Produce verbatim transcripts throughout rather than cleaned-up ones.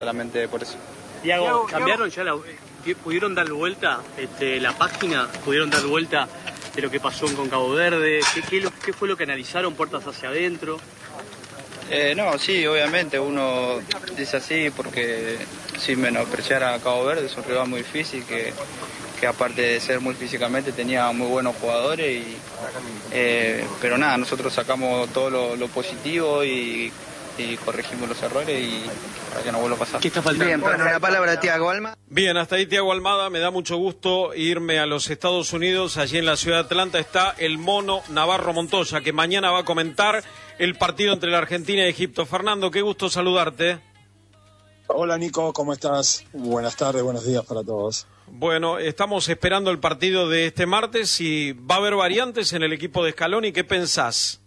solamente por eso. Thiago, ¿cambiaron ya la, pudieron dar vuelta este, la página, pudieron dar vuelta de lo que pasó con Cabo Verde? ¿Qué, qué, qué fue lo que analizaron puertas hacia adentro? Eh, no, sí, obviamente uno dice así porque sin menospreciar a Cabo Verde, es un rival muy difícil que, que aparte de ser muy físicamente tenía muy buenos jugadores, y, eh, pero nada, nosotros sacamos todo lo, lo positivo y, y corregimos los errores y para que no vuelva a pasar. ¿Qué está faltando? Bien, bueno, la palabra de Thiago Almada. Bien, hasta ahí Thiago Almada. Me da mucho gusto irme a los Estados Unidos. Allí en la ciudad de Atlanta está el Mono Navarro Montoya, que mañana va a comentar el partido entre la Argentina y Egipto. Fernando, qué gusto saludarte. Hola Nico, ¿cómo estás? Buenas tardes, buenos días para todos. Bueno, estamos esperando el partido de este martes y va a haber variantes en el equipo de Scaloni. ¿Qué pensás?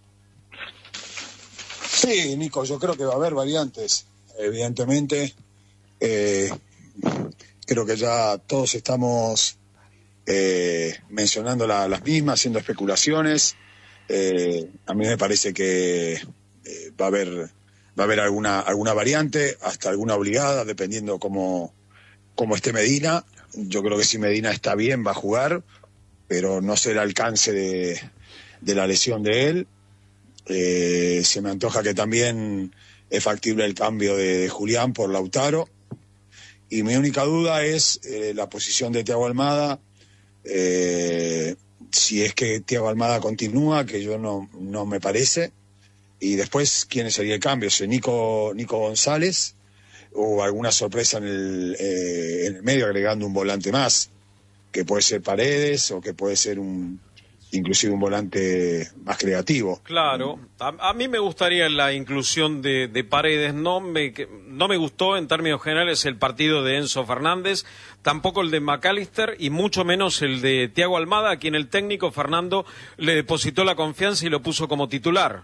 Sí, Nico, yo creo que va a haber variantes, evidentemente. Eh, creo que ya todos estamos eh, mencionando la, las mismas, haciendo especulaciones. Eh, a mí me parece que eh, va a haber va a haber alguna alguna variante, hasta alguna obligada, dependiendo cómo, cómo esté Medina. Yo creo que si Medina está bien va a jugar, pero no sé el alcance de, de la lesión de él. Eh, se me antoja que también es factible el cambio de, de Julián por Lautaro, y mi única duda es eh, la posición de Thiago Almada, eh, si es que Thiago Almada continúa, que yo no, no me parece, y después quién sería el cambio, si Nico, Nico González o alguna sorpresa en el, eh, en el medio agregando un volante más, que puede ser Paredes o que puede ser un inclusive un volante más creativo. Claro, a, a mí me gustaría la inclusión de, de Paredes. No me, no me gustó en términos generales el partido de Enzo Fernández, tampoco el de McAllister y mucho menos el de Thiago Almada, a quien el técnico Fernando le depositó la confianza y lo puso como titular.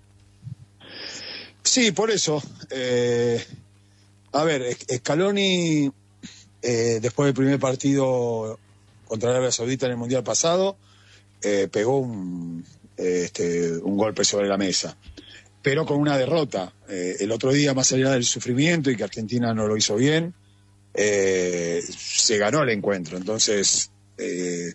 Sí, por eso. Eh, a ver, Scaloni, eh, después del primer partido contra Arabia Saudita en el Mundial pasado, Eh, pegó un, eh, este, un golpe sobre la mesa, pero con una derrota. Eh, el otro día, más allá del sufrimiento y que Argentina no lo hizo bien, eh, se ganó el encuentro. Entonces, eh,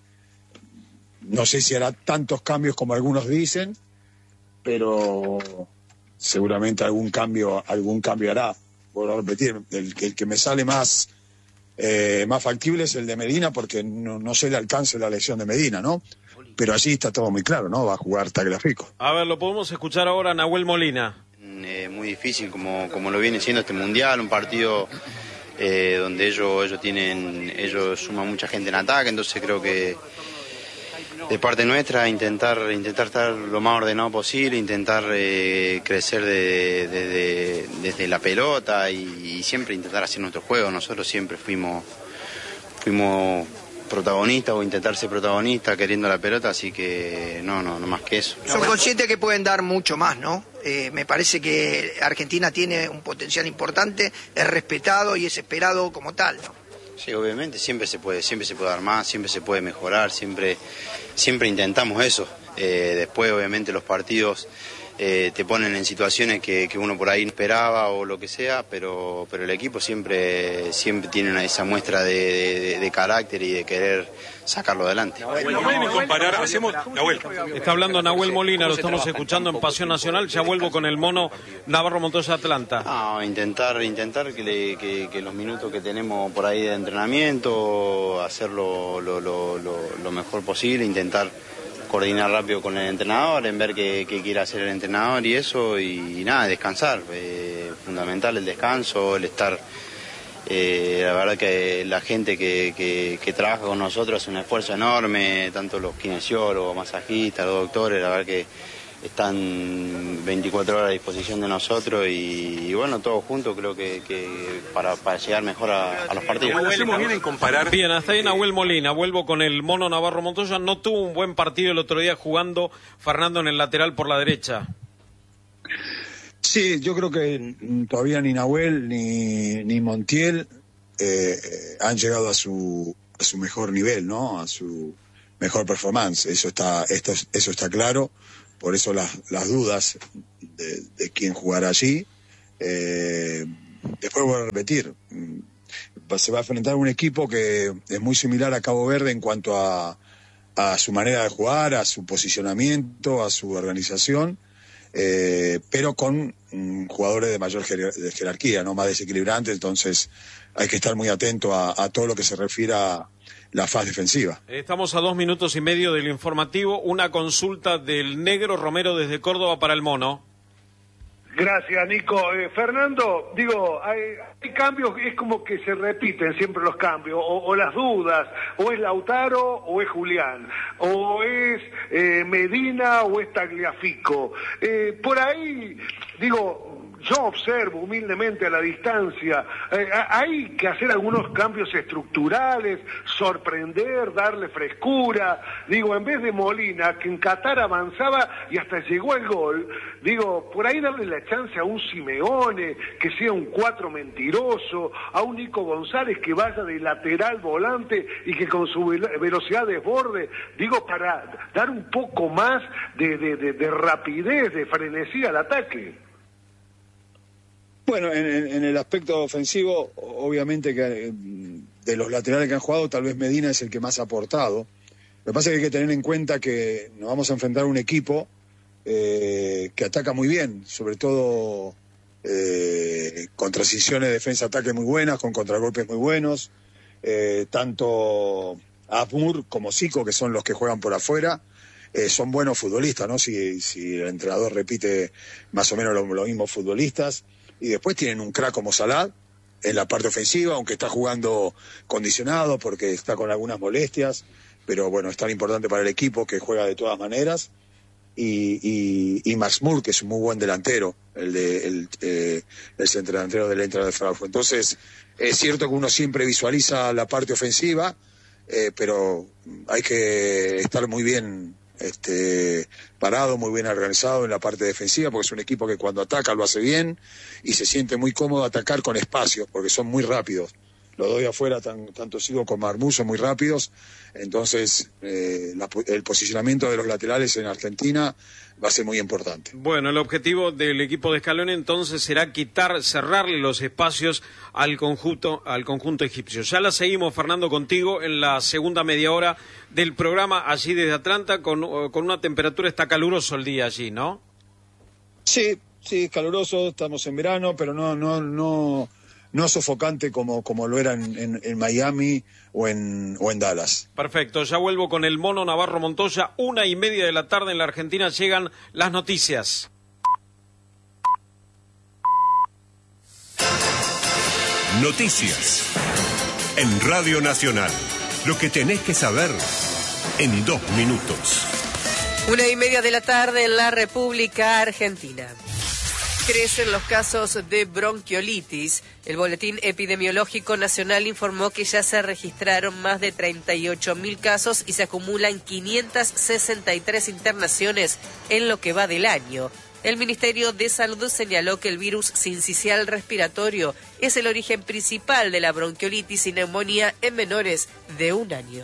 no sé si hará tantos cambios como algunos dicen, pero seguramente algún cambio, algún cambio hará. Vuelvo a repetir, el, el que me sale más eh, más factible es el de Medina, porque no, no sé el alcance de la lesión de Medina, ¿no? Pero allí está todo muy claro, ¿no? Va a jugar Tagliafico. A ver, lo podemos escuchar ahora a Nahuel Molina. Eh, muy difícil, como, como lo viene siendo este Mundial, un partido eh, donde ellos, ellos tienen, ellos suman mucha gente en ataque, entonces creo que de parte nuestra intentar, intentar estar lo más ordenado posible, intentar eh, crecer de, de, de, desde la pelota y, y siempre intentar hacer nuestro juego. Nosotros siempre fuimos, fuimos protagonista o intentar ser protagonista queriendo la pelota, así que no, no, no más que eso. Son conscientes que pueden dar mucho más, ¿no? Eh, me parece que Argentina tiene un potencial importante, es respetado y es esperado como tal, ¿no? Sí, obviamente, siempre se puede, siempre se puede dar más, siempre se puede mejorar, siempre, siempre intentamos eso. Eh, después, obviamente, los partidos eh, te ponen en situaciones que, que uno por ahí no esperaba o lo que sea, pero, pero el equipo siempre, siempre tiene una, esa muestra de, de, de carácter y de querer sacarlo adelante. Nahuel, no pueden comparar, hacemos, Nahuel. Está hablando Nahuel Molina, lo estamos escuchando en Pasión Nacional. Ya vuelvo con el Mono Navarro Montoya Atlanta. No, intentar, intentar que, le, que, que los minutos que tenemos por ahí de entrenamiento, hacerlo lo, lo, lo, lo mejor posible, intentar coordinar rápido con el entrenador, en ver qué, qué quiere hacer el entrenador y eso, y, y nada, descansar. Eh, fundamental el descanso, el estar... Eh, la verdad que la gente que, que, que trabaja con nosotros hace un esfuerzo enorme, tanto los kinesiólogos, masajistas, los doctores, la verdad que están veinticuatro horas a disposición de nosotros y, y bueno, todos juntos creo que, que para, para llegar mejor a, a los partidos. Hacemos bien en comparar. Bien, hasta ahí Nahuel Molina. Vuelvo con el Mono Navarro Montoya. No tuvo un buen partido el otro día jugando Fernando en el lateral por la derecha. Sí, yo creo que todavía ni Nahuel ni, ni Montiel eh, han llegado a su a su mejor nivel, ¿no? A su mejor performance. Eso está esto eso está claro. Por eso las, las dudas de, de quién jugará allí. Eh, después voy a repetir, se va a enfrentar a un equipo que es muy similar a Cabo Verde en cuanto a, a su manera de jugar, a su posicionamiento, a su organización, eh, pero con mm, jugadores de mayor jer de jerarquía, no más desequilibrantes, entonces hay que estar muy atento a, a todo lo que se refiere a la fase defensiva. Estamos a dos minutos y medio del informativo. Una consulta del Negro Romero desde Córdoba para el Mono. Gracias, Nico. Eh, Fernando, digo, hay, hay cambios, es como que se repiten siempre los cambios, o, o las dudas, o es Lautaro o es Julián, o es eh, Medina o es Tagliafico. Eh, por ahí, digo, yo observo humildemente a la distancia, eh, hay que hacer algunos cambios estructurales, sorprender, darle frescura. Digo, en vez de Molina, que en Qatar avanzaba y hasta llegó el gol, digo, por ahí darle la chance a un Simeone, que sea un cuatro mentiroso, a un Nico González que vaya de lateral volante y que con su velocidad desborde, digo, para dar un poco más de, de, de, de rapidez, de frenesí al ataque. Bueno, en, en, en el aspecto ofensivo, obviamente que de los laterales que han jugado, tal vez Medina es el que más ha aportado. Lo que pasa es que hay que tener en cuenta que nos vamos a enfrentar a un equipo eh, que ataca muy bien, sobre todo eh, con transiciones de defensa-ataque muy buenas, con contragolpes muy buenos, eh, tanto Abmur como Zico, que son los que juegan por afuera, eh, son buenos futbolistas, ¿no? Si, si el entrenador repite más o menos los lo mismos futbolistas. Y después tienen un crack como Salah en la parte ofensiva, aunque está jugando condicionado porque está con algunas molestias, pero bueno, es tan importante para el equipo que juega de todas maneras. Y, y, y Max Moore, que es un muy buen delantero, el de el, eh, el centrodelantero del Eintracht de Frankfurt. Entonces, es cierto que uno siempre visualiza la parte ofensiva, eh, pero hay que estar muy bien Este, parado, muy bien organizado en la parte defensiva, porque es un equipo que cuando ataca lo hace bien y se siente muy cómodo atacar con espacios, porque son muy rápidos. Los doy afuera, tan, tanto Sigo como Marmú son muy rápidos, entonces eh, la, el posicionamiento de los laterales en Argentina va a ser muy importante. Bueno, el objetivo del equipo de Scaloni entonces será quitar, cerrarle los espacios al conjunto, al conjunto egipcio. Ya la seguimos, Fernando, contigo en la segunda media hora del programa allí desde Atlanta, con, con una temperatura, está caluroso el día allí, ¿no? Sí, sí, es caluroso, estamos en verano, pero no, no, no, no sofocante como, como lo era en, en, en Miami o en, o en Dallas. Perfecto, ya vuelvo con el Mono Navarro Montoya. Una y media de la tarde en la Argentina llegan las noticias. Noticias en Radio Nacional. Lo que tenés que saber en dos minutos. Una y media de la tarde en la República Argentina. Crecen los casos de bronquiolitis. El Boletín Epidemiológico Nacional informó que ya se registraron más de treinta y ocho mil casos y se acumulan quinientas sesenta y tres internaciones en lo que va del año. El Ministerio de Salud señaló que el virus sincicial respiratorio es el origen principal de la bronquiolitis y neumonía en menores de un año.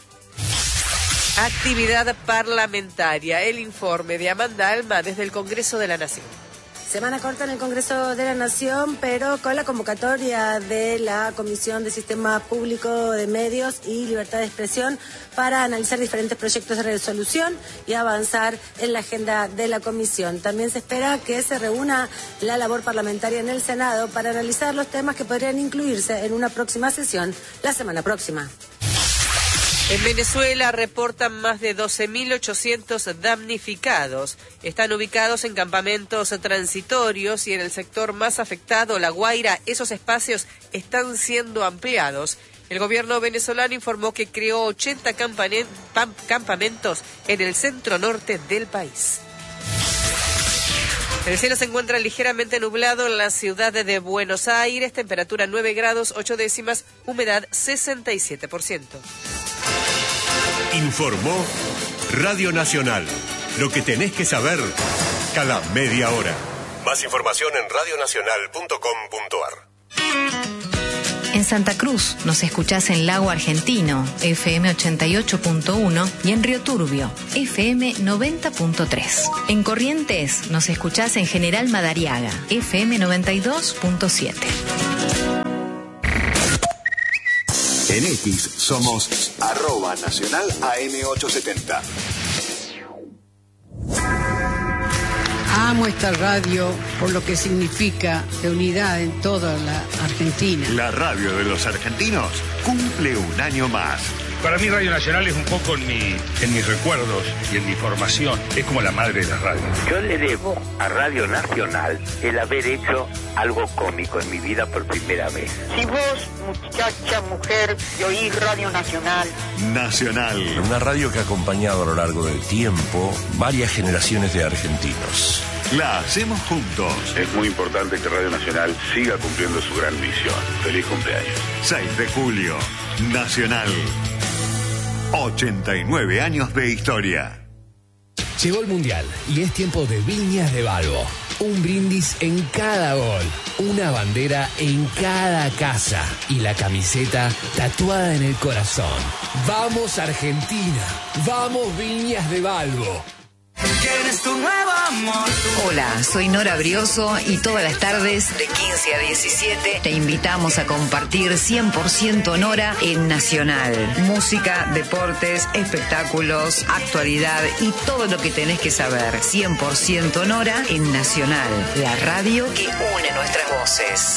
Actividad parlamentaria. El informe de Amanda Alma desde el Congreso de la Nación. Semana corta en el Congreso de la Nación, pero con la convocatoria de la Comisión de Sistema Público de Medios y Libertad de Expresión para analizar diferentes proyectos de resolución y avanzar en la agenda de la Comisión. También se espera que se reúna la labor parlamentaria en el Senado para analizar los temas que podrían incluirse en una próxima sesión la semana próxima. En Venezuela reportan más de doce mil ochocientos damnificados. Están ubicados en campamentos transitorios y en el sector más afectado, La Guaira, esos espacios están siendo ampliados. El gobierno venezolano informó que creó ochenta campamentos en el centro norte del país. El cielo se encuentra ligeramente nublado en la ciudad de Buenos Aires, temperatura nueve grados ocho décimas, humedad sesenta y siete por ciento. Informó Radio Nacional. Lo que tenés que saber cada media hora. Más información en radio nacional punto com punto a r. En Santa Cruz nos escuchás en Lago Argentino, F M ochenta y ocho punto uno, y en Río Turbio, F M noventa punto tres. En Corrientes nos escuchás en General Madariaga, F M noventa y dos punto siete. En X somos arroba nacional A M ochocientos setenta. Amo esta radio por lo que significa de unidad en toda la Argentina. La radio de los argentinos cumple un año más. Para mí Radio Nacional es un poco en, mi, en mis recuerdos y en mi formación. Es como la madre de la radio. Yo le debo a Radio Nacional el haber hecho algo cómico en mi vida por primera vez. Si vos, muchacha, mujer, y oís Radio Nacional. Nacional. Una radio que ha acompañado a lo largo del tiempo varias generaciones de argentinos. La hacemos juntos. Es muy importante que Radio Nacional siga cumpliendo su gran misión. Feliz cumpleaños. seis de julio. Nacional. ochenta y nueve años de historia. Llegó el Mundial y es tiempo de Viñas de Balbo. Un brindis en cada gol, una bandera en cada casa y la camiseta tatuada en el corazón. ¡Vamos Argentina! ¡Vamos Viñas de Balbo! ¿Quieres tu nuevo amor? Hola, soy Nora Brioso y todas las tardes de quince a diecisiete te invitamos a compartir cien por ciento Nora en Nacional. Música, deportes, espectáculos, actualidad y todo lo que tenés que saber. cien por ciento Nora en Nacional, la radio que une nuestras voces.